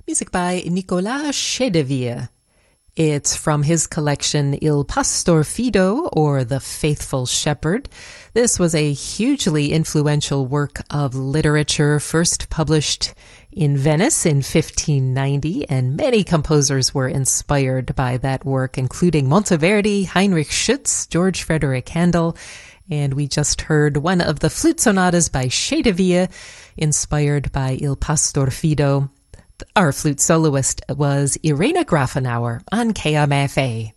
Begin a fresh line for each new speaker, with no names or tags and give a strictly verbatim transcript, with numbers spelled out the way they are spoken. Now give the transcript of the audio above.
Music by Nicolas Chedevier. It's from his collection Il Pastor Fido, or The Faithful Shepherd. This was a hugely influential work of literature, first published in Venice in fifteen ninety, and many composers were inspired by that work, including Monteverdi, Heinrich Schütz, George Frederick Handel, and we just heard one of the flute sonatas by Chedevier, inspired by Il Pastor Fido. Our flute soloist was Irena Grafenauer on K M F A.